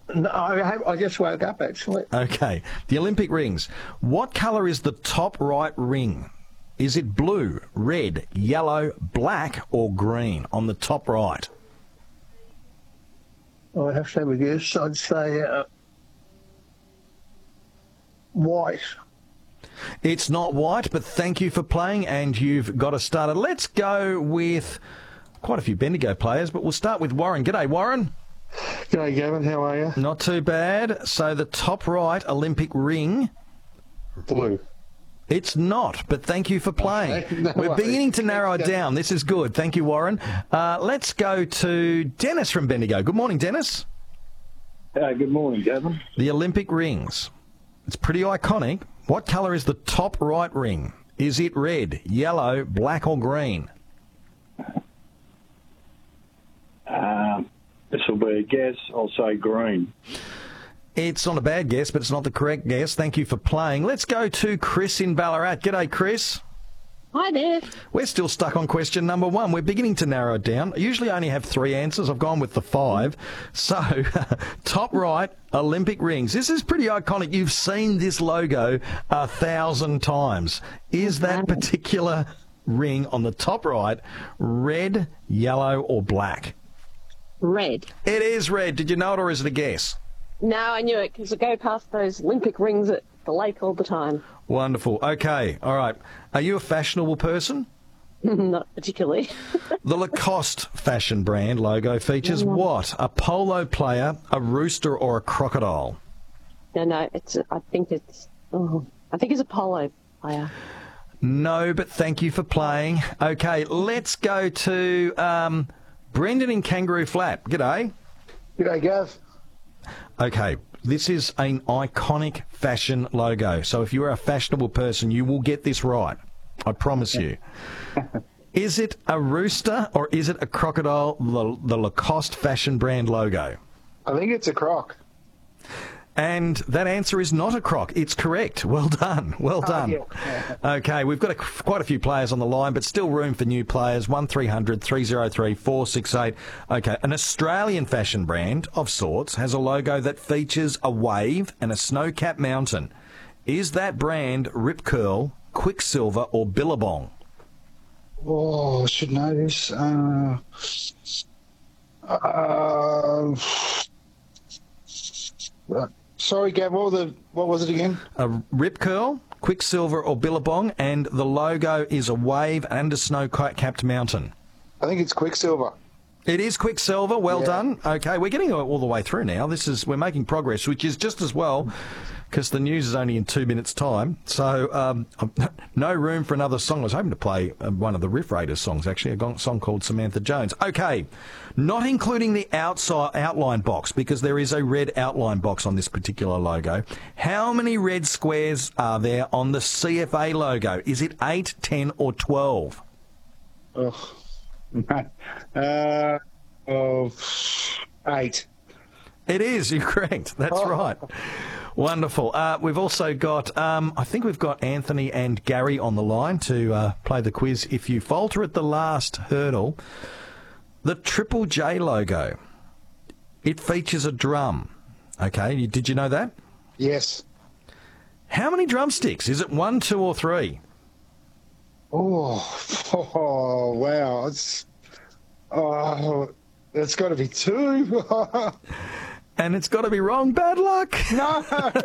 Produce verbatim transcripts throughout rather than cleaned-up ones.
No, I, have, I just woke up, actually. Okay. The Olympic rings. What colour is the top right ring? Is it blue, red, yellow, black or green on the top right? I have to have a guess. I'd say uh, white. It's not white, but thank you for playing, and you've got us started. Let's go with quite a few Bendigo players, but we'll start with Warren. G'day, Warren. G'day, Gavin. How are you? Not too bad. So the top right Olympic ring. Blue. It's not, but thank you for playing. No We're worries. beginning to narrow it down. This is good. Thank you, Warren. Uh, let's go to Dennis from Bendigo. Good morning, Dennis. Uh, good morning, Gavin. The Olympic rings. It's pretty iconic. What colour is the top right ring? Is it red, yellow, black or green? Uh, this will be a guess. I'll say green. It's not a bad guess, but it's not the correct guess. Thank you for playing. Let's go to Chris in Ballarat. G'day, Chris. Hi there. We're still stuck on question number one. We're beginning to narrow it down. I usually only have three answers. I've gone with the five. So, top right, Olympic rings. This is pretty iconic. You've seen this logo a thousand times. Is that particular ring on the top right red, yellow or black? Red. It is red. Did you know it or is it a guess? No, I knew it because I go past those Olympic rings at the lake all the time. Wonderful. Okay. All right. Are you a fashionable person? Not particularly. The Lacoste fashion brand logo features what? A polo player, a rooster or a crocodile? No, no, it's. I think it's. Oh, I think it's a polo player. No, but thank you for playing. Okay, let's go to um, Brendan in Kangaroo Flat. G'day. G'day, Gav. Okay, this is an iconic fashion logo. So if you're a fashionable person, you will get this right. I promise you. Is it a rooster or is it a crocodile, the, the Lacoste fashion brand logo? I think it's a croc. And that answer is not a croc. It's correct. Well done. Well done. Oh, yeah. Okay, we've got a, quite a few players on the line, but still room for new players. one three hundred three oh three four six eight. Okay, an Australian fashion brand of sorts has a logo that features a wave and a snow-capped mountain. Is that brand Rip Curl, Quicksilver or Billabong? Oh, I should know this. Uh, uh, sorry, Gav, what, the, what was it again? A Rip Curl, Quicksilver or Billabong, and the logo is a wave and a snow-capped mountain. I think it's Quicksilver. It is Quicksilver. Well Yeah. done. Okay, we're getting all the way through now. This is we're making progress, which is just as well because the news is only in two minutes' time. So um, no room for another song. I was hoping to play uh, one of the Riff Raiders songs, actually, a song called Samantha Jones. Okay, not including the outside outline box because there is a red outline box on this particular logo. How many red squares are there on the C F A logo? Is it eight, ten or twelve? Oh, uh, oh, eight. It is, you're correct. That's Oh. right. Wonderful. Uh, we've also got, um, I think we've got Anthony and Gary on the line to uh, play the quiz. If you falter at the last hurdle, the Triple J logo, it features a drum. Okay, you, did you know that? Yes. How many drumsticks? Is it one, two or three? Oh, oh wow. It's, oh, it's got to be two. And it's got to be wrong. Bad luck. No.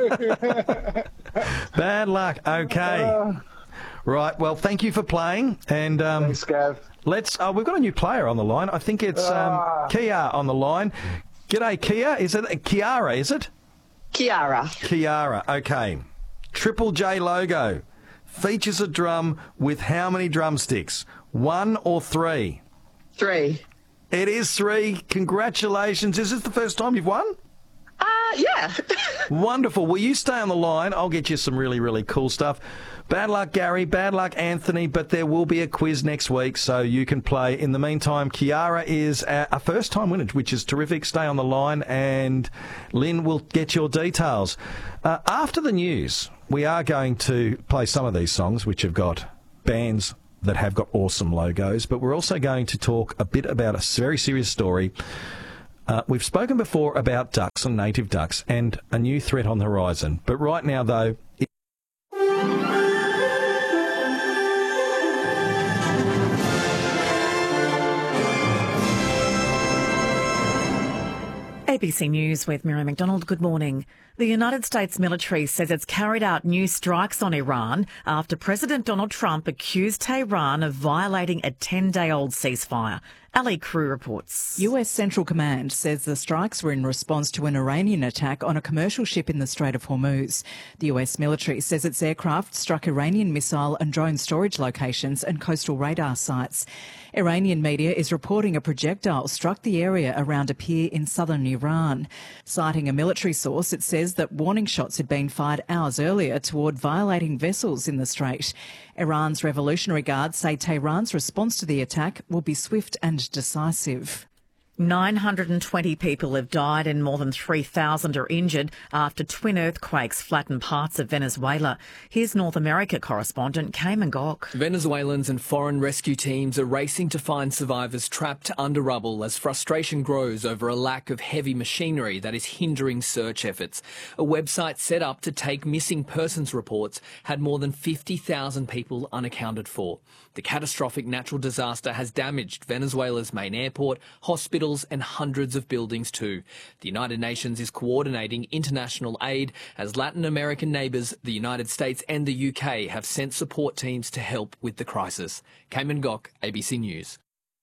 Bad luck. Okay. Right. Well, thank you for playing. And um, Thanks, Gav. let's. Uh, we've got a new player on the line. I think it's um, Ah. Kia on the line. G'day, Kia. Is it Kiara? Is it Kiara. Kiara? Okay. Triple J logo features a drum with how many drumsticks? One or three? Three. It is three. Congratulations. Is this the first time you've won? Uh, yeah. Wonderful. Will you stay on the line? I'll get you some really, really cool stuff. Bad luck, Gary. Bad luck, Anthony. But there will be a quiz next week, so you can play. In the meantime, Kiara is a, a first-time winner, which is terrific. Stay on the line, and Lynn will get your details. Uh, after the news, we are going to play some of these songs, which have got bands that have got awesome logos, but we're also going to talk a bit about a very serious story Uh, we've spoken before about ducks and native ducks and a new threat on the horizon. But right now, though... It- A B C News with Mary McDonald. Good morning. The United States military says it's carried out new strikes on Iran after President Donald Trump accused Tehran of violating a ten-day-old ceasefire. Ali Crew reports. U S Central Command says the strikes were in response to an Iranian attack on a commercial ship in the Strait of Hormuz. The U S military says its aircraft struck Iranian missile and drone storage locations and coastal radar sites. Iranian media is reporting a projectile struck the area around a pier in southern Iran. Citing a military source, it says that warning shots had been fired hours earlier toward violating vessels in the strait. Iran's Revolutionary Guard say Tehran's response to the attack will be swift and decisive. nine hundred twenty people have died and more than three thousand are injured after twin earthquakes flattened parts of Venezuela. Here's North America correspondent Cayman Gok. Venezuelans and foreign rescue teams are racing to find survivors trapped under rubble as frustration grows over a lack of heavy machinery that is hindering search efforts. A website set up to take missing persons reports had more than fifty thousand people unaccounted for. The catastrophic natural disaster has damaged Venezuela's main airport, hospitals and hundreds of buildings too. The United Nations is coordinating international aid as Latin American neighbours, the United States and the U K have sent support teams to help with the crisis. Cayman Gok, A B C News.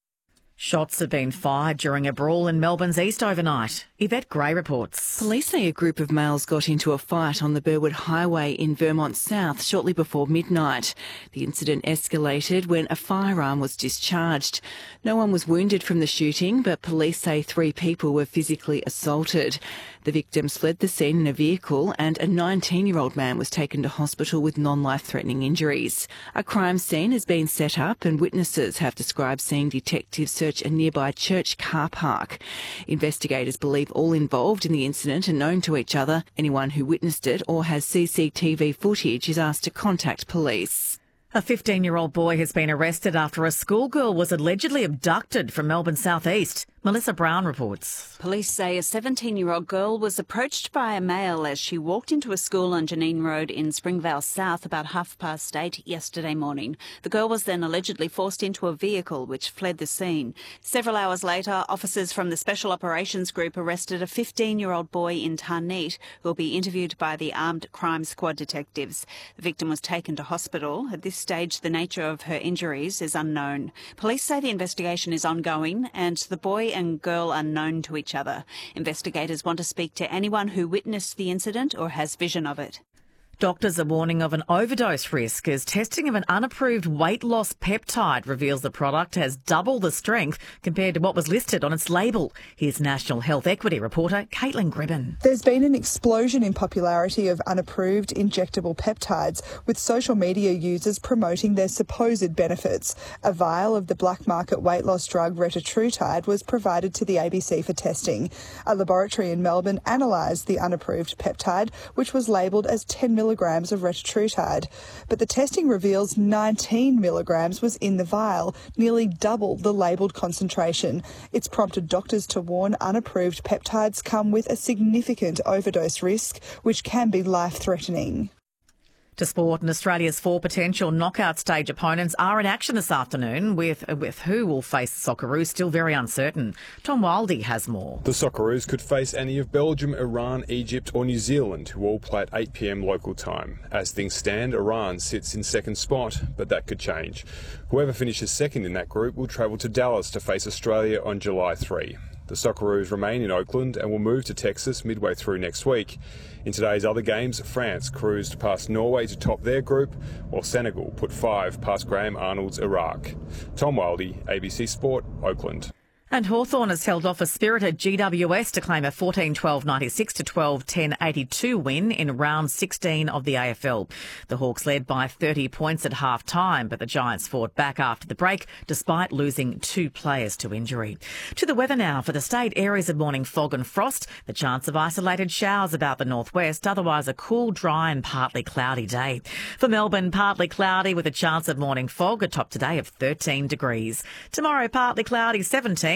Shots have been fired during a brawl in Melbourne's east overnight. Yvette Gray reports. Police say a group of males got into a fight on the Burwood Highway in Vermont South shortly before midnight. The incident escalated when a firearm was discharged. No one was wounded from the shooting, but police say three people were physically assaulted. The victims fled the scene in a vehicle and a nineteen-year-old man was taken to hospital with non-life-threatening injuries. A crime scene has been set up and witnesses have described seeing detectives search a nearby church car park. Investigators believe all involved in the incident are known to each other. Anyone who witnessed it or has C C T V footage is asked to contact police. A fifteen-year-old boy has been arrested after a schoolgirl was allegedly abducted from Melbourne South East. Melissa Brown reports. Police say a seventeen-year-old girl was approached by a male as she walked into a school on Janine Road in Springvale South about half past eight yesterday morning. The girl was then allegedly forced into a vehicle which fled the scene. Several hours later, officers from the Special Operations Group arrested a fifteen-year-old boy in Tarneet who will be interviewed by the Armed Crime Squad detectives. The victim was taken to hospital. At this stage, the nature of her injuries is unknown. Police say the investigation is ongoing and the boy and girl are known to each other. Investigators want to speak to anyone who witnessed the incident or has vision of it. Doctors are warning of an overdose risk as testing of an unapproved weight loss peptide reveals the product has double the strength compared to what was listed on its label. Here's National Health Equity reporter Caitlin Gribben. There's been an explosion in popularity of unapproved injectable peptides, with social media users promoting their supposed benefits. A vial of the black market weight loss drug retatrutide was provided to the A B C for testing. A laboratory in Melbourne analysed the unapproved peptide, which was labelled as ten milligrams of retatrutide, but the testing reveals nineteen milligrams was in the vial, nearly double the labelled concentration. It's prompted doctors to warn unapproved peptides come with a significant overdose risk, which can be life-threatening. To sport, and Australia's four potential knockout stage opponents are in action this afternoon, with with who will face the Socceroos still very uncertain. Tom Wildey has more. The Socceroos could face any of Belgium, Iran, Egypt or New Zealand, who all play at eight p m local time. As things stand, Iran sits in second spot, but that could change. Whoever finishes second in that group will travel to Dallas to face Australia on July third. The Socceroos remain in Oakland and will move to Texas midway through next week. In today's other games, France cruised past Norway to top their group, while Senegal put five past Graham Arnold's Iraq. Tom Wildey, A B C Sport, Oakland. And Hawthorn has held off a spirited G W S to claim a fourteen twelve ninety-six to twelve ten eighty-two win in round sixteen of the A F L. The Hawks led by thirty points at half-time, but the Giants fought back after the break, despite losing two players to injury. To the weather now. For the state, areas of morning fog and frost, the chance of isolated showers about the northwest, otherwise a cool, dry and partly cloudy day. For Melbourne, partly cloudy with a chance of morning fog, a top today of thirteen degrees. Tomorrow, partly cloudy, seventeen.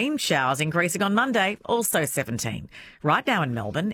sixteen. Showers increasing on Monday, also seventeen. Right now in Melbourne,